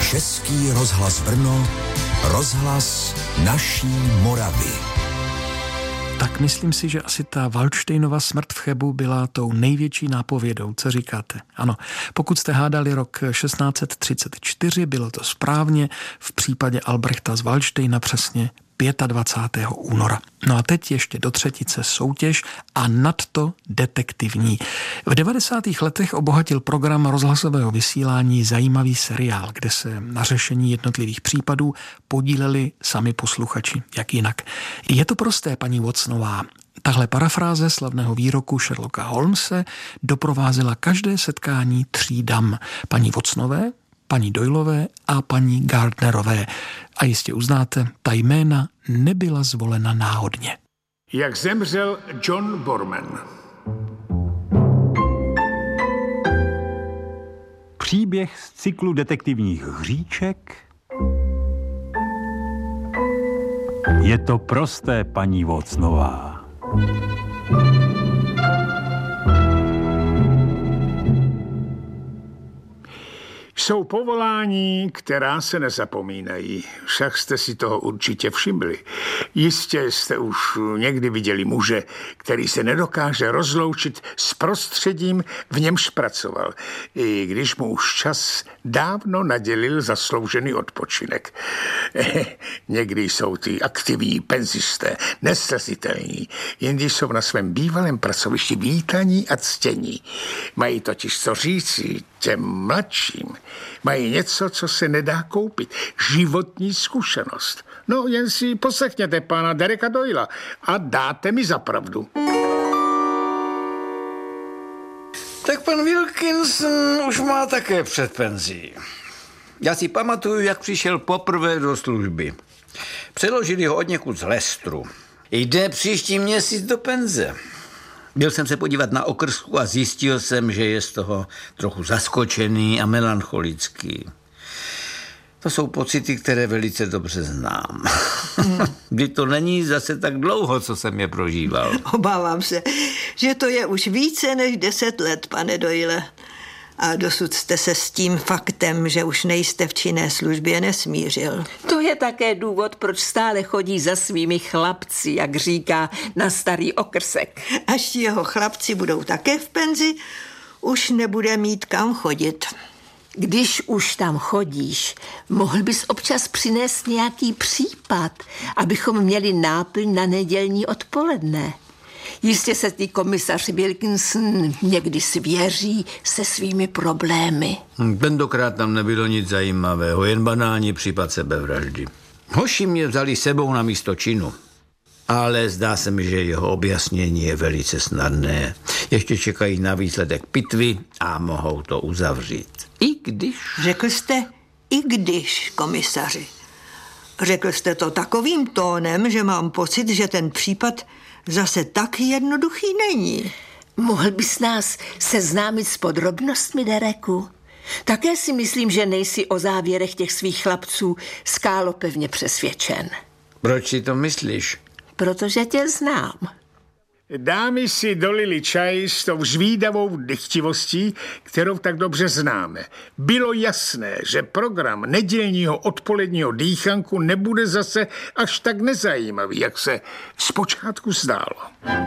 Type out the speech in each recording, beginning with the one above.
Český rozhlas Brno, rozhlas naší Moravy. Tak myslím si, že asi ta Valdštejnova smrt v Chebu byla tou největší nápovědou, co říkáte. Ano, pokud jste hádali rok 1634, bylo to správně, v případě Albrechta z Valdštejna přesně 25. února. No a teď ještě do třetice soutěž a nadto detektivní. V 90. letech obohatil program rozhlasového vysílání zajímavý seriál, kde se na řešení jednotlivých případů podíleli sami posluchači. Jak jinak? Je to prosté, paní Watsonová. Tahle parafráze slavného výroku Sherlocka Holmese doprovázela každé setkání 3 dam. Paní Watsonové, paní Doylové a paní Gardnerové. A jistě uznáte, ta jména nebyla zvolena náhodně. Jak zemřel John Borman. Příběh z cyklu detektivních hříček. Je to prosté, paní Watsonová. Jsou povolání, která se nezapomínají. Však jste si toho určitě všimli. Jistě jste už někdy viděli muže, který se nedokáže rozloučit s prostředím, v němž pracoval, i když mu už čas dávno nadělil zasloužený odpočinek. Někdy jsou ty aktivní penzisté nesrazitelní, jindy jsou na svém bývalém pracovišti vítaní a ctění. Mají totiž co říci těm mladším. Mají něco, co se nedá koupit. Životní zkušenost. No, jen si poslechněte pana Dereka Doyla a dáte mi za pravdu. Tak pan Wilkinson už má také předpenzí. Já si pamatuju, jak přišel poprvé do služby. Přeložili ho odněkud z Leicesteru. Jde příští měsíc do penze. Byl jsem se podívat na okrsku a zjistil jsem, že je z toho trochu zaskočený a melancholický. To jsou pocity, které velice dobře znám. Kdy to není zase tak dlouho, co jsem je prožíval. Obávám se, že to je už více než 10 let, pane Doyle. A dosud jste se s tím faktem, že už nejste v činné službě, nesmířil. To je také důvod, proč stále chodí za svými chlapci, jak říká, na starý okrsek. Až jeho chlapci budou také v penzi, už nebude mít kam chodit. Když už tam chodíš, mohl bys občas přinést nějaký případ, abychom měli náplň na nedělní odpoledne. Jistě se ty komisař Wilkinson někdy svěří se svými problémy. Tentokrát tam nebylo nic zajímavého, jen banální případ sebevraždy. Hoši mě vzali sebou na místo činu, ale zdá se mi, že jeho objasnění je velice snadné. Ještě čekají na výsledek pitvy a mohou to uzavřít. I když... Řekl jste i když, komisaři. Řekl jste to takovým tónem, že mám pocit, že ten případ zase tak jednoduchý není. Mohl bys nás seznámit s podrobnostmi, Dereku? Také si myslím, že nejsi o závěrech těch svých chlapců skálopevně přesvědčen. Proč si to myslíš? Protože tě znám. Dámy si dolili čaj s tou zvídavou dychtivostí, kterou tak dobře známe. Bylo jasné, že program nedělního odpoledního dýchanku nebude zase až tak nezajímavý, jak se zpočátku zdálo.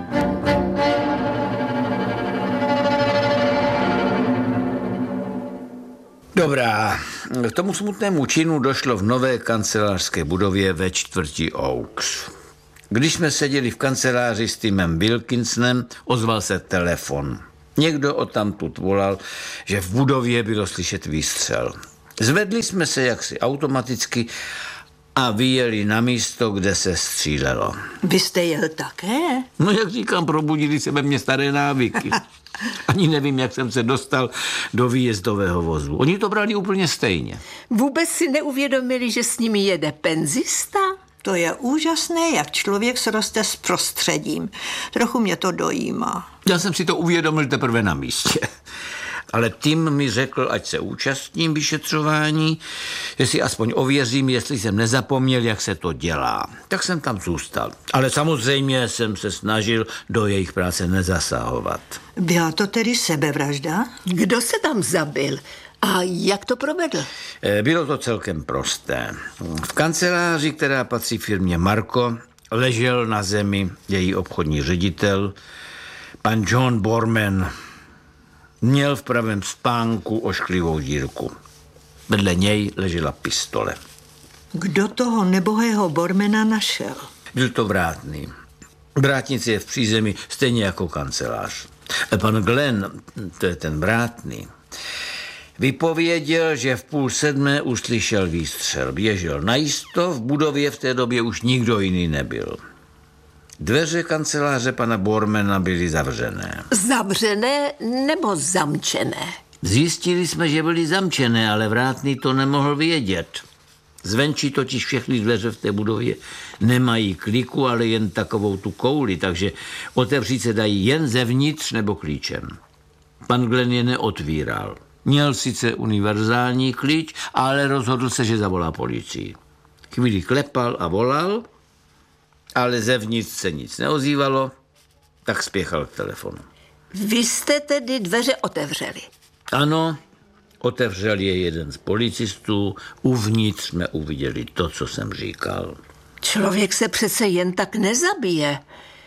Dobrá, k tomu smutnému činu došlo v nové kancelářské budově ve čtvrti Oaks. Když jsme seděli v kanceláři s Timem Wilkinsonem, ozval se telefon. Někdo odtamtud volal, že v budově bylo slyšet výstřel. Zvedli jsme se jaksi automaticky a vyjeli na místo, kde se střílelo. Vy jste jel také? No jak říkám, probudili se ve mně staré návyky. Ani nevím, jak jsem se dostal do výjezdového vozu. Oni to brali úplně stejně. Vůbec si neuvědomili, že s nimi jede penzista? To je úžasné, jak člověk sroste s prostředím. Trochu mě to dojímá. Já jsem si to uvědomil teprve na místě. Ale Tim mi řekl, ať se účastním vyšetřování, že si aspoň ověřím, jestli jsem nezapomněl, jak se to dělá. Tak jsem tam zůstal. Ale samozřejmě jsem se snažil do jejich práce nezasahovat. Byla to tedy sebevražda? Kdo se tam zabil? A jak to provedl? Bylo to celkem prosté. V kanceláři, která patří firmě Marko, ležel na zemi její obchodní ředitel, pan John Borman. Měl v pravém spánku ošklivou dírku. Vedle něj ležela pistole. Kdo toho nebohého Bormana našel? Byl to vrátný. Vrátnice je v přízemí stejně jako kancelář. Pan Glenn, to je ten vrátný, vypověděl, že v 6:30 uslyšel výstřel. Běžel najisto, v budově v té době už nikdo jiný nebyl. Dveře kanceláře pana Bormana byly zavřené. Zavřené nebo zamčené? Zjistili jsme, že byly zamčené, ale vrátný to nemohl vědět. Zvenčí totiž všechny dveře v té budově nemají kliku, ale jen takovou tu kouli, takže otevřít se dají jen zevnitř nebo klíčem. Pan Glenn je neotvíral. Měl sice univerzální klíč, ale rozhodl se, že zavolá policii. Chvíli klepal a volal, ale zevnitř se nic neozývalo, tak spěchal k telefonu. Vy jste tedy dveře otevřeli? Ano, otevřel je jeden z policistů, uvnitř jsme uviděli to, co jsem říkal. Člověk se přece jen tak nezabije.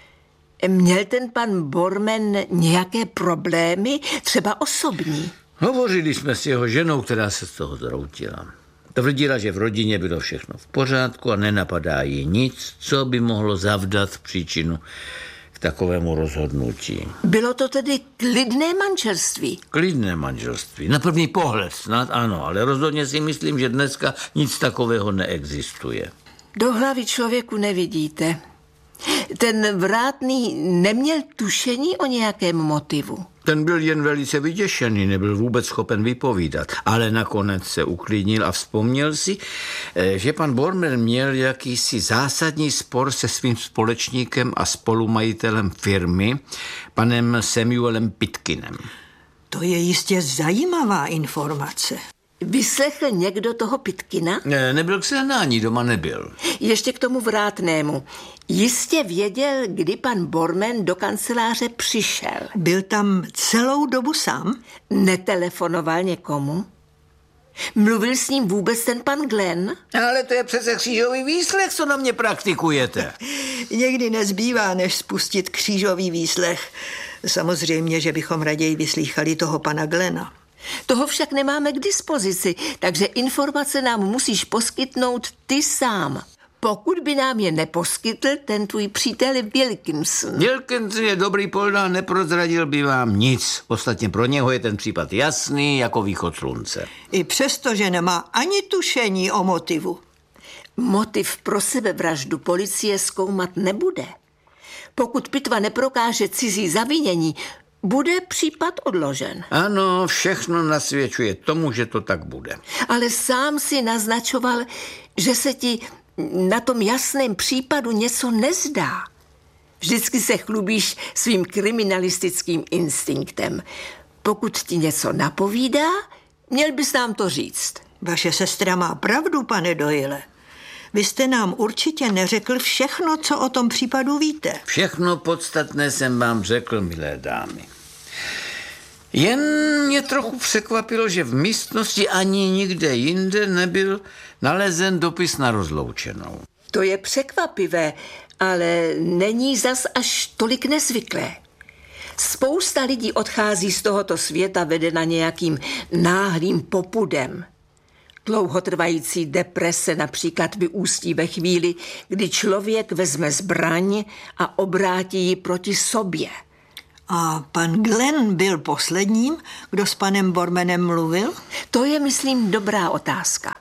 Měl ten pan Borman nějaké problémy, třeba osobní? Hovořili jsme s jeho ženou, která se z toho zroutila. Tvrdila, že v rodině bylo všechno v pořádku a nenapadá jí nic, co by mohlo zavdat příčinu k takovému rozhodnutí. Bylo to tedy klidné manželství? Klidné manželství. Na první pohled snad ano, ale rozhodně si myslím, že dneska nic takového neexistuje. Do hlavy člověku nevidíte. Ten vrátný neměl tušení o nějakém motivu. Ten byl jen velice vyděšený, nebyl vůbec schopen vypovídat, ale nakonec se uklidnil a vzpomněl si, že pan Borman měl jakýsi zásadní spor se svým společníkem a spolumajitelem firmy, panem Samuelem Pitkinem. To je jistě zajímavá informace. Vyslechl někdo toho Pitkina? Nebyl k sehnání, doma nebyl. Ještě k tomu vrátnému. Jistě věděl, kdy pan Borman do kanceláře přišel. Byl tam celou dobu sám? Netelefonoval někomu? Mluvil s ním vůbec ten pan Glenn? Ale to je přece křížový výslech, co na mě praktikujete. Někdy nezbývá, než spustit křížový výslech. Samozřejmě, že bychom raději vyslýchali toho pana Glena. Toho však nemáme k dispozici, takže informace nám musíš poskytnout ty sám. Pokud by nám je neposkytl ten tvůj přítel Wilkinson. Wilkinson je dobrý polda, neprozradil by vám nic. Ostatně pro něho je ten případ jasný jako východ slunce. I přesto, že nemá ani tušení o motivu. Motiv pro sebevraždu policie zkoumat nebude. Pokud pitva neprokáže cizí zavinění, bude případ odložen. Ano, všechno nasvědčuje tomu, že to tak bude. Ale sám si naznačoval, že se ti na tom jasném případu něco nezdá. Vždycky se chlubíš svým kriminalistickým instinktem. Pokud ti něco napovídá, měl bys nám to říct. Vaše sestra má pravdu, pane Doyle. Vy jste nám určitě neřekl všechno, co o tom případu víte. Všechno podstatné jsem vám řekl, milé dámy. Jen mě trochu překvapilo, že v místnosti ani nikde jinde nebyl nalezen dopis na rozloučenou. To je překvapivé, ale není zas až tolik nezvyklé. Spousta lidí odchází z tohoto světa vedena nějakým náhlým popudem. Dlouhotrvající deprese například vyústí ve chvíli, kdy člověk vezme zbraň a obrátí ji proti sobě. A pan Glenn byl posledním, kdo s panem Bormanem mluvil? To je, myslím, dobrá otázka.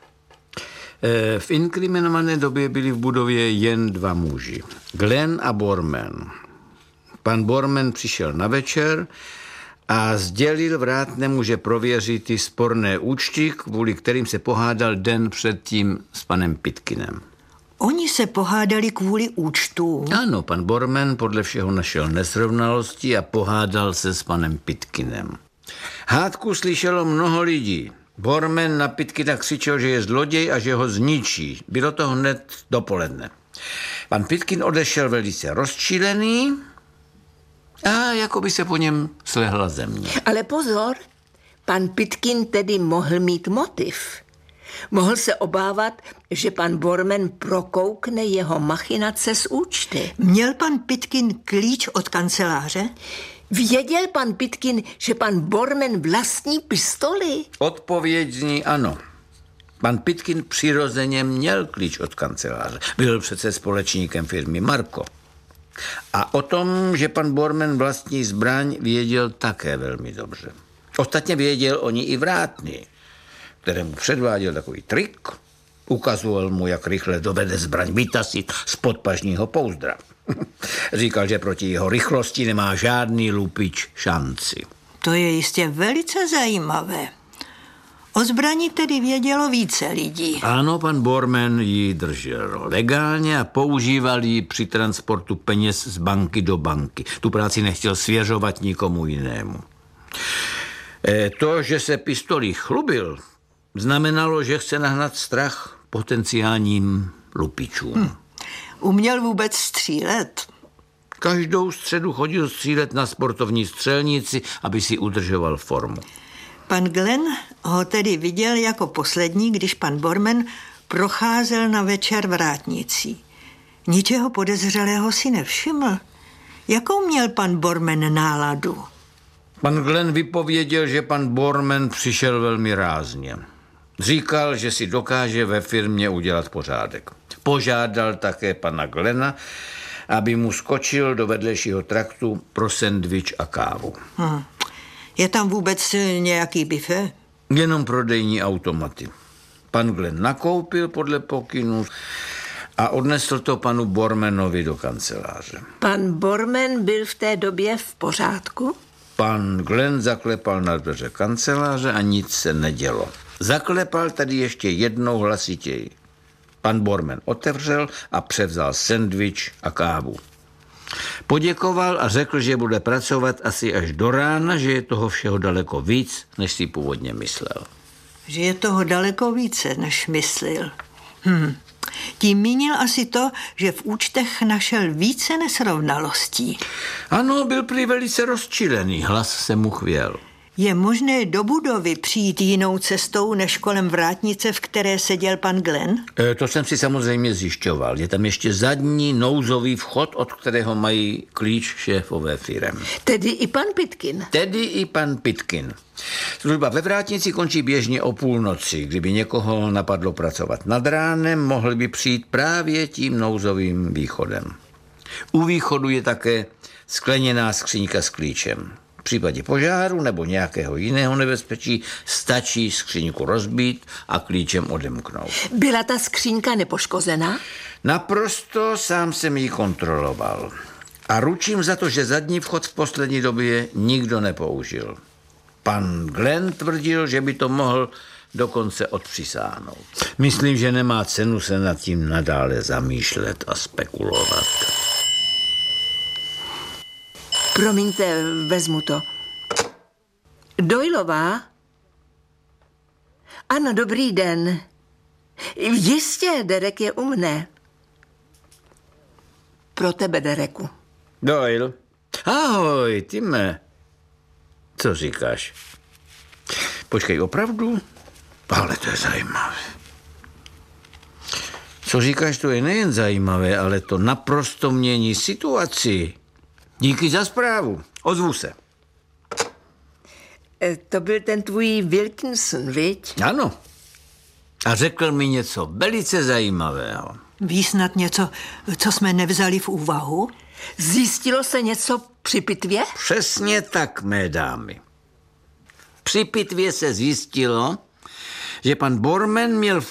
V inkriminované době byli v budově jen dva muži. Glenn a Borman. Pan Borman přišel na večer a sdělil vrátnému, že prověří ty sporné účty, kvůli kterým se pohádal den předtím s panem Pitkinem. Oni se pohádali kvůli účtu. Ano, pan Borman podle všeho našel nesrovnalosti a pohádal se s panem Pitkinem. Hádku slyšelo mnoho lidí. Borman na Pitkina křičel, že je zloděj a že ho zničí. Bylo to hned dopoledne. Pan Pitkin odešel velice rozčilený a jako by se po něm slehla země. Ale pozor, Pan Pitkin tedy mohl mít motiv. Mohl se obávat, že pan Bormann prokoukne jeho machinace z účty. Měl pan Pitkin klíč od kanceláře? Věděl pan Pitkin, že pan Bormann vlastní pistoli? Odpověď zní ano. Pan Pitkin přirozeně měl klíč od kanceláře. Byl přece společníkem firmy Marko. A o tom, že pan Bormann vlastní zbraň, věděl také velmi dobře. Ostatně věděl o ní i Vrátný, kterému předváděl takový trik. Ukazoval mu, jak rychle dovede zbraň vytasit z podpažního pouzdra. Říkal, že proti jeho rychlosti nemá žádný lupič šanci. To je jistě velice zajímavé. O zbrani tedy vědělo více lidí. Ano, pan Bormann ji držel legálně a používal ji při transportu peněz z banky do banky. Tu práci nechtěl svěřovat nikomu jinému. To, že se pistolí chlubil, znamenalo, že chce nahnat strach potenciálním lupičům. Uměl vůbec střílet? Každou středu chodil střílet na sportovní střelnici, aby si udržoval formu. Pan Glenn ho tedy viděl jako poslední, když pan Bormann procházel na večer vrátnicí. Ničeho podezřelého si nevšiml. Jakou měl pan Bormann náladu? Pan Glenn vypověděl, že pan Bormann přišel velmi rázně. Říkal, že si dokáže ve firmě udělat pořádek. Požádal také pana Glenna, aby mu skočil do vedlejšího traktu pro sendvič a kávu. Je tam vůbec nějaký bife? Jenom prodejní automaty. Pan Glenn nakoupil podle pokynu a odnesl to panu Bormannovi do kanceláře. Pan Bormann byl v té době v pořádku? Pan Glenn zaklepal na dveře kanceláře a nic se nedělo. Zaklepal tady ještě jednou hlasitěji. Pan Bormann otevřel a převzal sendvič a kávu. Poděkoval a řekl, že bude pracovat asi až do rána, že je toho všeho daleko víc, než si původně myslel. Že je toho daleko více, než myslel. Tím mínil asi to, že v účtech našel více nesrovnalostí. Ano, byl prý velice rozčilený, hlas se mu chvěl. Je možné do budovy přijít jinou cestou, než kolem vrátnice, v které seděl pan Glenn? To jsem si samozřejmě zjišťoval. Je tam ještě zadní nouzový vchod, od kterého mají klíč šéfové firem. Tedy i pan Pitkin? Tedy i pan Pitkin. Služba ve vrátnici končí běžně o půlnoci. Kdyby někoho napadlo pracovat nad ránem, mohl by přijít právě tím nouzovým východem. U východu je také skleněná skříňka s klíčem. V případě požáru nebo nějakého jiného nebezpečí stačí skříňku rozbít a klíčem odemknout. Byla ta skřínka nepoškozená? Naprosto sám jsem ji kontroloval. A ručím za to, že zadní vchod v poslední době nikdo nepoužil. Pan Glenn tvrdil, že by to mohl dokonce odpřisáhnout. Myslím, že nemá cenu se nad tím nadále zamýšlet a spekulovat. Promiňte, vezmu to. Doylová? Ano, dobrý den. Jistě, Derek je u mne. Pro tebe, Dereku. Doyle. Ahoj, Time. Co říkáš? Počkej, opravdu? Ale to je zajímavé. Co říkáš, to je nejen zajímavé, ale to naprosto mění situaci. Díky za zprávu. Ozvu se. To byl ten tvůj Wilkinson, viď? Ano. A řekl mi něco velice zajímavého. Ví snad něco, co jsme nevzali v úvahu? Zjistilo se něco při pitvě? Přesně tak, mé dámy. Při pitvě se zjistilo, že pan Bormann měl v